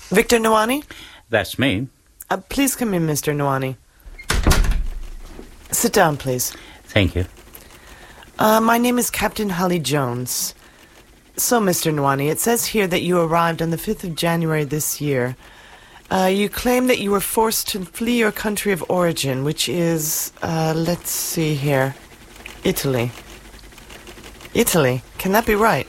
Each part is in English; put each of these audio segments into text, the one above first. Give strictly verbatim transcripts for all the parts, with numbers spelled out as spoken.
Victor Nwani? That's me. Uh, please come in, Mister Nwani. Sit down, please. Thank you. Uh, my name is Captain Holly Jones. So, Mister Nwani, it says here that you arrived on the fifth of January this year. Uh, you claim that you were forced to flee your country of origin, which is, uh, let's see here, Italy. Italy? Can that be right?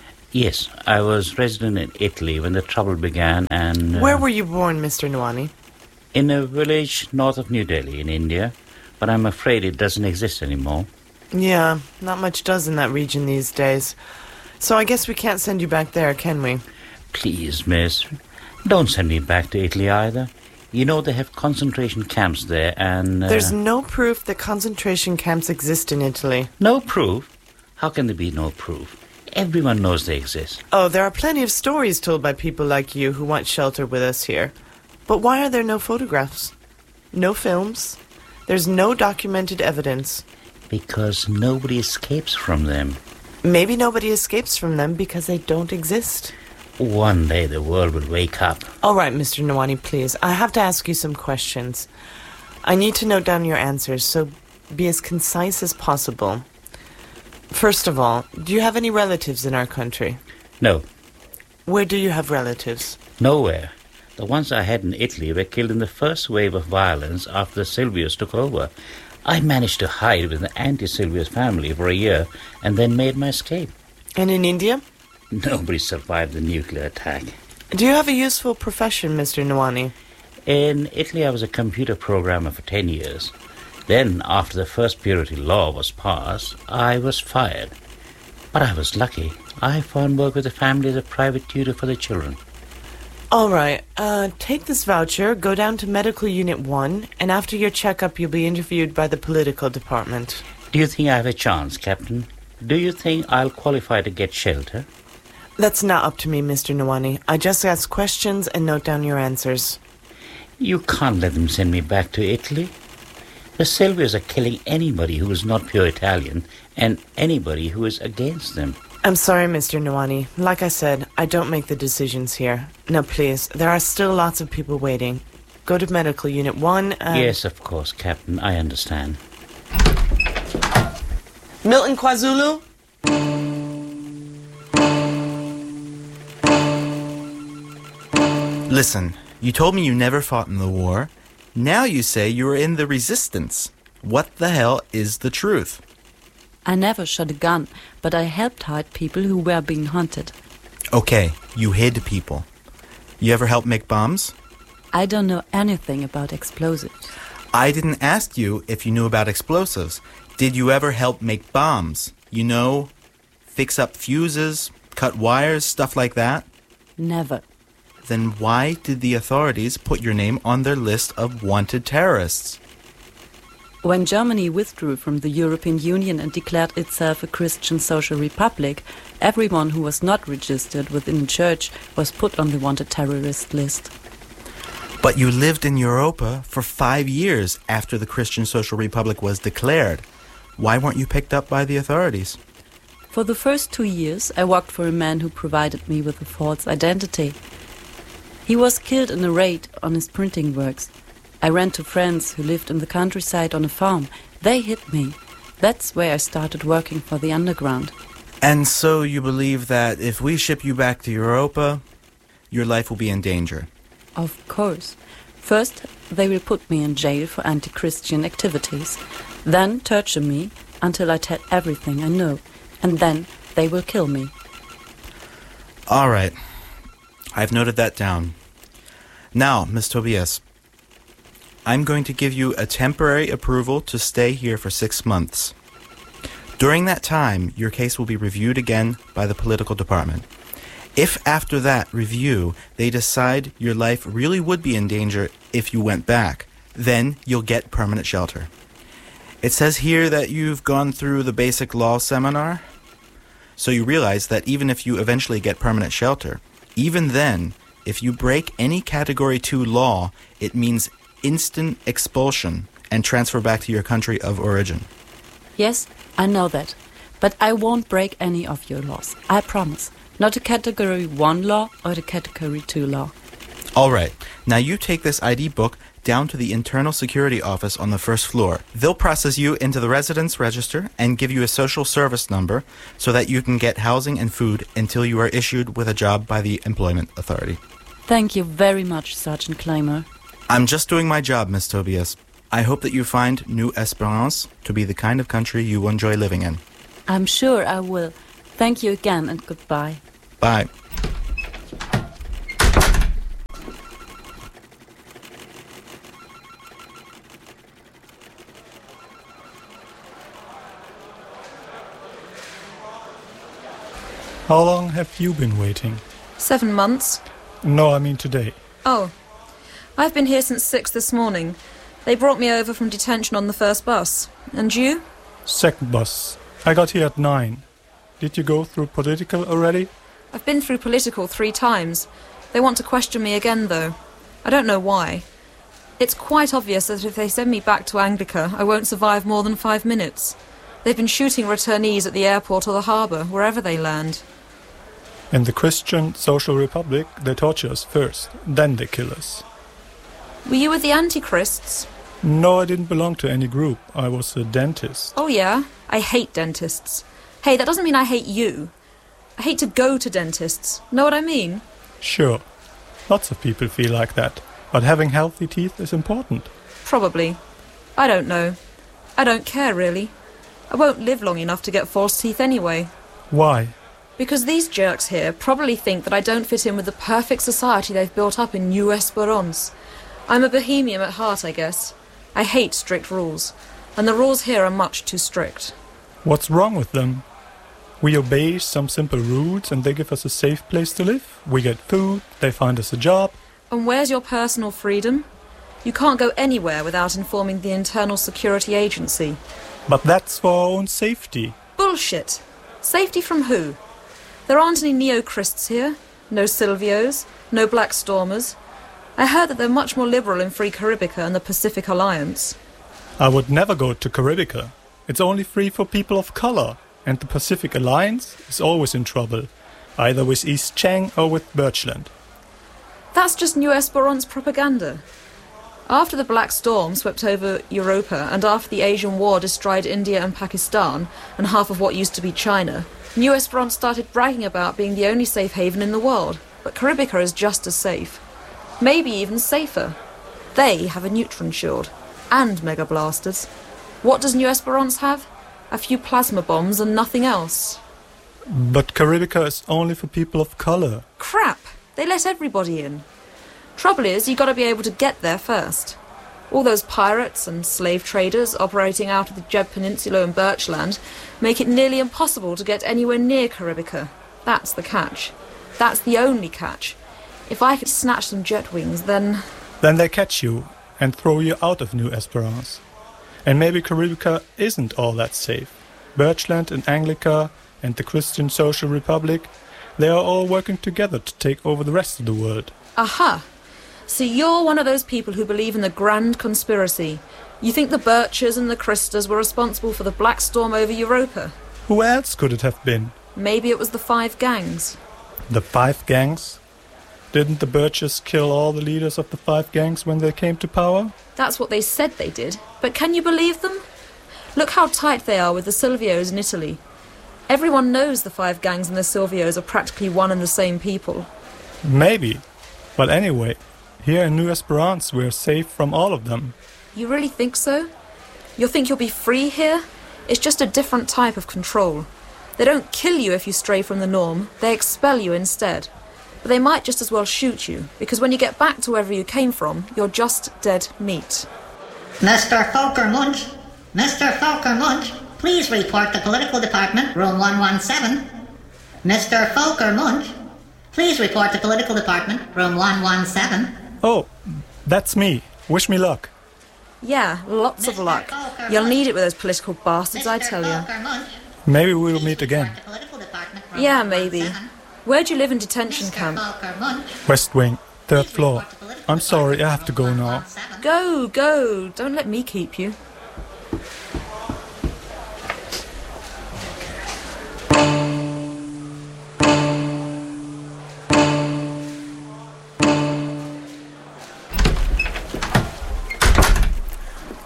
Yes, I was resident in Italy when the trouble began and... Uh, Where were you born, Mister Nwani? In a village north of New Delhi in India, but I'm afraid it doesn't exist anymore. Yeah, not much does in that region these days. So I guess we can't send you back there, can we? Please, miss, don't send me back to Italy either. You know they have concentration camps there and... Uh, There's no proof that concentration camps exist in Italy. No proof? How can there be no proof? Everyone knows they exist. Oh, there are plenty of stories told by people like you who want shelter with us here. But why are there no photographs? No films? There's no documented evidence. Because nobody escapes from them. Maybe nobody escapes from them because they don't exist. One day the world will wake up. All right, Mister Nwani, please. I have to ask you some questions. I need to note down your answers, so be as concise as possible. First of all, do you have any relatives in our country? No. Where do you have relatives? Nowhere. The ones I had in Italy were killed in the first wave of violence after the Silvios took over. I managed to hide with the anti-Silvios family for a year and then made my escape. And in India? Nobody survived the nuclear attack. Do you have a useful profession, Mister Nwani? In Italy, I was a computer programmer for ten years. Then, after the first purity law was passed, I was fired. But I was lucky. I found work with the family as a private tutor for the children. All right. Uh, take this voucher, go down to Medical Unit one, and after your checkup, you'll be interviewed by the political department. Do you think I have a chance, Captain? Do you think I'll qualify to get shelter? That's not up to me, Mister Nwani. I just ask questions and note down your answers. You can't let them send me back to Italy. The Silvios are killing anybody who is not pure Italian and anybody who is against them. I'm sorry, Mister Nwani. Like I said, I don't make the decisions here. Now, please, there are still lots of people waiting. Go to Medical Unit one and... Yes, of course, Captain. I understand. Milton KwaZulu? Listen, you told me you never fought in the war. Now you say you were in the resistance. What the hell is the truth? I never shot a gun, but I helped hide people who were being hunted. Okay, you hid people. You ever help make bombs? I don't know anything about explosives. I didn't ask you if you knew about explosives. Did you ever help make bombs? You know, fix up fuses, cut wires, stuff like that? Never. Then why did the authorities put your name on their list of wanted terrorists? When Germany withdrew from the European Union and declared itself a Christian social republic, everyone who was not registered within the church was put on the wanted terrorist list. But you lived in Europa for five years after the Christian Social Republic was declared. Why weren't you picked up by the authorities? For the first two years, I worked for a man who provided me with a false identity. He was killed in a raid on his printing works. I ran to friends who lived in the countryside on a farm. They hid me. That's where I started working for the underground. And so you believe that if we ship you back to Europa, your life will be in danger? Of course. First, they will put me in jail for anti-Christian activities. Then torture me until I tell everything I know. And then they will kill me. All right. I've noted that down. Now, Miss Tobias, I'm going to give you a temporary approval to stay here for six months. During that time, your case will be reviewed again by the political department. If after that review they decide your life really would be in danger if you went back, then you'll get permanent shelter. It says here that you've gone through the basic law seminar, so you realize that even if you eventually get permanent shelter, even then, if you break any Category two law, it means instant expulsion and transfer back to your country of origin. Yes, I know that. But I won't break any of your laws. I promise. Not a Category one law or the Category two law. All right. Now you take this I D book down to the internal security office on the first floor. They'll process you into the residence register and give you a social service number so that you can get housing and food until you are issued with a job by the employment authority. Thank you very much, Sergeant Clymer. I'm just doing my job, Miss Tobias. I hope that you find New Esperance to be the kind of country you will enjoy living in. I'm sure I will. Thank you again and goodbye. Bye. How long have you been waiting? Seven months. No, I mean today. Oh. I've been here since six this morning. They brought me over from detention on the first bus. And you? Second bus. I got here at nine. Did you go through political already? I've been through political three times. They want to question me again, though. I don't know why. It's quite obvious that if they send me back to Anglica, I won't survive more than five minutes. They've been shooting returnees at the airport or the harbour, wherever they land. In the Christian Social Republic, they torture us first, then they kill us. Were you with the Antichrists? No, I didn't belong to any group. I was a dentist. Oh yeah? I hate dentists. Hey, that doesn't mean I hate you. I hate to go to dentists. Know what I mean? Sure. Lots of people feel like that. But having healthy teeth is important. Probably. I don't know. I don't care, really. I won't live long enough to get false teeth anyway. Why? Because these jerks here probably think that I don't fit in with the perfect society they've built up in New Esperance. I'm a bohemian at heart, I guess. I hate strict rules, and the rules here are much too strict. What's wrong with them? We obey some simple rules and they give us a safe place to live. We get food, they find us a job. And where's your personal freedom? You can't go anywhere without informing the Internal Security Agency. But that's for our own safety. Bullshit. Safety from who? There aren't any Neo-Christs here. No Silvios. No Black Stormers. I heard that they're much more liberal in Free Caribica and the Pacific Alliance. I would never go to Caribica. It's only free for people of color. And the Pacific Alliance is always in trouble. Either with East Chang or with Birchland. That's just New Esperance propaganda. After the Black Storm swept over Europa and after the Asian War destroyed India and Pakistan and half of what used to be China, New Esperance started bragging about being the only safe haven in the world. But Caribica is just as safe. Maybe even safer. They have a neutron shield. And mega blasters. What does New Esperance have? A few plasma bombs and nothing else. But Caribica is only for people of color. Crap! They let everybody in. Trouble is, you gotta be able to get there first. All those pirates and slave traders operating out of the Jeb Peninsula and Birchland make it nearly impossible to get anywhere near Caribica. That's the catch. That's the only catch. If I could snatch some jet wings, then... Then they catch you and throw you out of New Esperance. And maybe Caribica isn't all that safe. Birchland and Anglica and the Christian Social Republic, they are all working together to take over the rest of the world. Aha! So you're one of those people who believe in the grand conspiracy. You think the Birches and the Christas were responsible for the Black Storm over Europa? Who else could it have been? Maybe it was the Five Gangs. The Five Gangs? Didn't the Birches kill all the leaders of the Five Gangs when they came to power? That's what they said they did. But can you believe them? Look how tight they are with the Silvios in Italy. Everyone knows the Five Gangs and the Silvios are practically one and the same people. Maybe. But anyway, here in New Esperance we're safe from all of them. You really think so? You think you'll be free here? It's just a different type of control. They don't kill you if you stray from the norm, they expel you instead. But they might just as well shoot you, because when you get back to wherever you came from, you're just dead meat. Mister Folkermund, Mister Folkermund, please report to Political Department, room one one seven. Mister Folkermund, please report to Political Department, room one one seven. Oh, that's me. Wish me luck. Yeah, lots of luck. You'll need it with those political bastards, I tell you. Maybe we'll meet again. Yeah, maybe. Where'd you live in detention camp? West Wing, third floor. I'm sorry, I have to go now. Go, go. Don't let me keep you.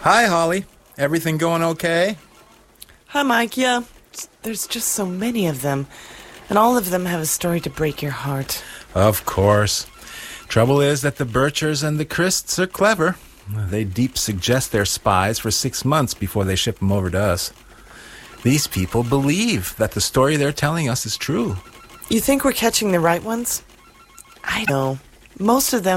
Hi, Holly. Everything going okay? Hi, Mike. Yeah, there's just so many of them. And all of them have a story to break your heart. Of course. Trouble is that the Birchers and the Christs are clever. They deep suggest their spies for six months before they ship them over to us. These people believe that the story they're telling us is true. You think we're catching the right ones? I know. Most of them